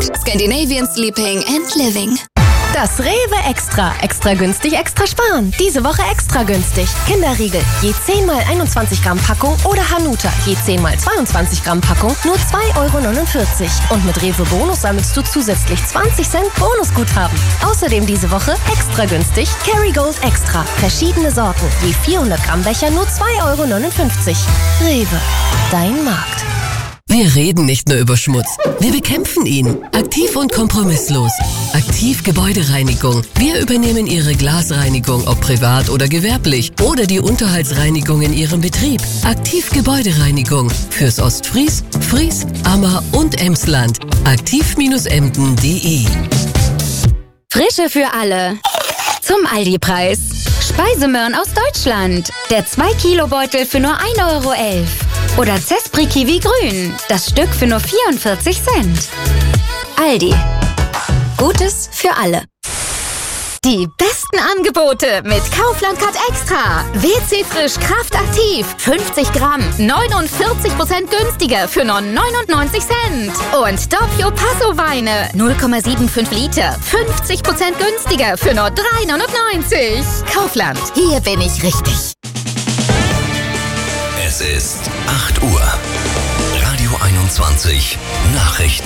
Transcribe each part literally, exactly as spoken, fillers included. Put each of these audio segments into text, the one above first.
Scandinavian Sleeping and Living. Das Rewe Extra. Extra günstig, extra sparen. Diese Woche extra günstig. Kinderriegel, je zehn mal einundzwanzig Gramm Packung oder Hanuta, je zehn mal zweiundzwanzig Gramm Packung, nur zwei Euro neunundvierzig. Und mit Rewe Bonus sammelst du zusätzlich zwanzig Cent Bonusguthaben. Außerdem diese Woche extra günstig Kerrygold Extra. Verschiedene Sorten, je vierhundert Gramm Becher, nur zwei Euro neunundfünfzig. Rewe, dein Markt. Wir reden nicht nur über Schmutz, wir bekämpfen ihn. Aktiv und kompromisslos. Aktiv Gebäudereinigung. Wir übernehmen Ihre Glasreinigung, ob privat oder gewerblich. Oder die Unterhaltsreinigung in Ihrem Betrieb. Aktiv Gebäudereinigung. Fürs Ostfries, Fries, Ammer und Emsland. aktiv Emden punkt de. Frische für alle. Zum Aldi-Preis. Speisemöhren aus Deutschland. Der zwei Kilo Beutel für nur ein Euro elf. Oder Zespri Kiwi Grün. Das Stück für nur vierundvierzig Cent. Aldi. Gutes für alle. Die besten Angebote mit Kaufland Cut Extra. W C Frisch Kraft Aktiv. fünfzig Gramm. neunundvierzig Prozent günstiger für nur neunundneunzig Cent. Und Doppio Passo Weine. null Komma fünfundsiebzig Liter. fünfzig Prozent günstiger für nur drei neunundneunzig. Kaufland. Hier bin ich richtig. Es ist acht Uhr. Radio einundzwanzig. Nachrichten.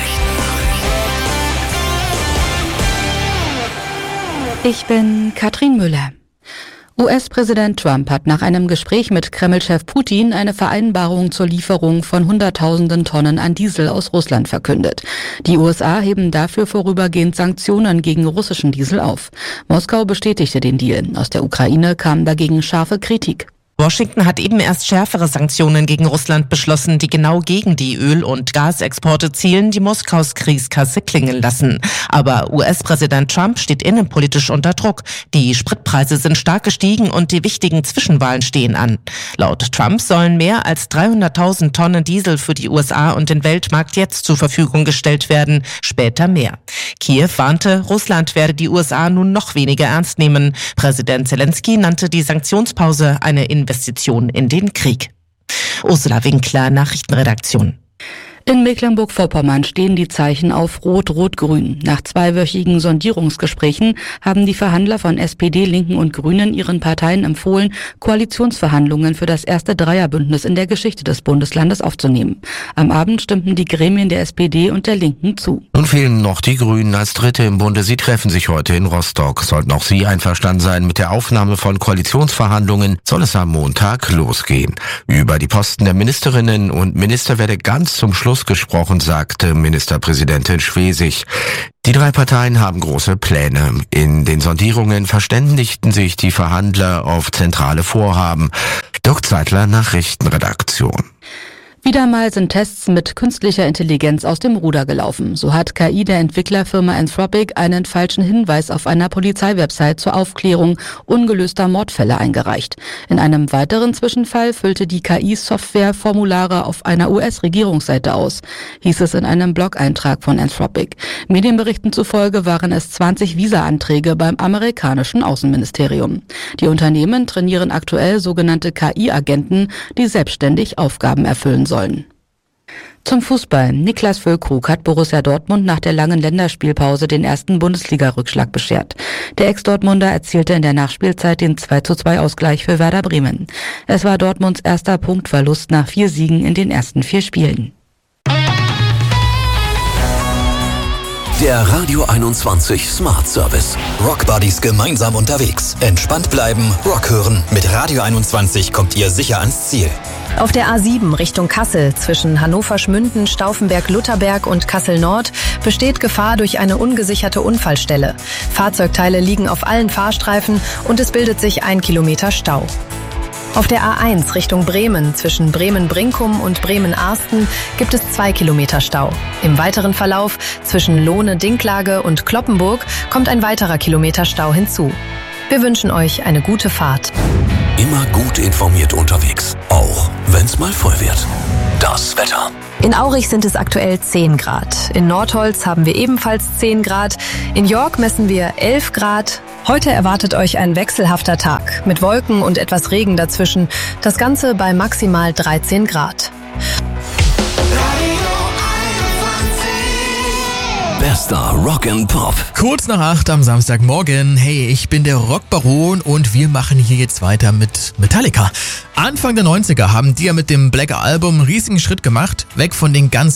Ich bin Katrin Müller. U S-Präsident Trump hat nach einem Gespräch mit Kreml-Chef Putin eine Vereinbarung zur Lieferung von Hunderttausenden Tonnen an Diesel aus Russland verkündet. Die U S A heben dafür vorübergehend Sanktionen gegen russischen Diesel auf. Moskau bestätigte den Deal. Aus der Ukraine kam dagegen scharfe Kritik. Washington hat eben erst schärfere Sanktionen gegen Russland beschlossen, die genau gegen die Öl- und Gasexporte zielen, die Moskaus Kriegskasse klingeln lassen. Aber U S-Präsident Trump steht innenpolitisch unter Druck. Die Spritpreise sind stark gestiegen und die wichtigen Zwischenwahlen stehen an. Laut Trump sollen mehr als dreihunderttausend Tonnen Diesel für die U S A und den Weltmarkt jetzt zur Verfügung gestellt werden, später mehr. Kiew warnte, Russland werde die U S A nun noch weniger ernst nehmen. Präsident Zelensky nannte die Sanktionspause eine Investition in den Krieg. Ursula Winkler, Nachrichtenredaktion. In Mecklenburg-Vorpommern stehen die Zeichen auf Rot-Rot-Grün. Nach zweiwöchigen Sondierungsgesprächen haben die Verhandler von S P D, Linken und Grünen ihren Parteien empfohlen, Koalitionsverhandlungen für das erste Dreierbündnis in der Geschichte des Bundeslandes aufzunehmen. Am Abend stimmten die Gremien der S P D und der Linken zu. Nun fehlen noch die Grünen als Dritte im Bunde. Sie treffen sich heute in Rostock. Sollten auch sie einverstanden sein mit der Aufnahme von Koalitionsverhandlungen, soll es am Montag losgehen. Über die Posten der Ministerinnen und Minister werde ganz zum Schluss gesprochen, sagte Ministerpräsidentin Schwesig. Die drei Parteien haben große Pläne. In den Sondierungen verständigten sich die Verhandler auf zentrale Vorhaben. Dirk Zeitler, Nachrichtenredaktion. Wieder mal sind Tests mit künstlicher Intelligenz aus dem Ruder gelaufen. So hat K I der Entwicklerfirma Anthropic einen falschen Hinweis auf einer Polizeiwebsite zur Aufklärung ungelöster Mordfälle eingereicht. In einem weiteren Zwischenfall füllte die K I-Software Formulare auf einer U S-Regierungsseite aus, hieß es in einem Blog-Eintrag von Anthropic. Medienberichten zufolge waren es zwanzig Visa-Anträge beim amerikanischen Außenministerium. Die Unternehmen trainieren aktuell sogenannte K I-Agenten, die selbstständig Aufgaben erfüllen sollen. Sollen. Zum Fußball. Niklas Füllkrug hat Borussia Dortmund nach der langen Länderspielpause den ersten Bundesliga-Rückschlag beschert. Der Ex-Dortmunder erzielte in der Nachspielzeit den zwei zu zwei Ausgleich für Werder Bremen. Es war Dortmunds erster Punktverlust nach vier Siegen in den ersten vier Spielen. Der Radio einundzwanzig Smart Service. Rock Buddies gemeinsam unterwegs. Entspannt bleiben, Rock hören. Mit Radio einundzwanzig kommt ihr sicher ans Ziel. Auf der A sieben Richtung Kassel zwischen Hannover-Schmünden, Stauffenberg-Lutherberg und Kassel-Nord besteht Gefahr durch eine ungesicherte Unfallstelle. Fahrzeugteile liegen auf allen Fahrstreifen und es bildet sich ein Kilometer Stau. Auf der A eins Richtung Bremen zwischen Bremen-Brinkum und Bremen-Arsten gibt es zwei Kilometer Stau. Im weiteren Verlauf zwischen Lohne-Dinklage und Kloppenburg kommt ein weiterer Kilometer Stau hinzu. Wir wünschen euch eine gute Fahrt. Immer gut informiert unterwegs, auch wenn es mal voll wird. Das Wetter. In Aurich sind es aktuell zehn Grad. In Nordholz haben wir ebenfalls zehn Grad. In York messen wir elf Grad. Heute erwartet euch ein wechselhafter Tag mit Wolken und etwas Regen dazwischen. Das Ganze bei maximal dreizehn Grad. Bester Rock and Pop. Kurz nach acht am Samstagmorgen. Hey, ich bin der Rockbaron und wir machen hier jetzt weiter mit Metallica. Anfang der neunziger haben die ja mit dem Black Album einen riesigen Schritt gemacht, weg von den ganz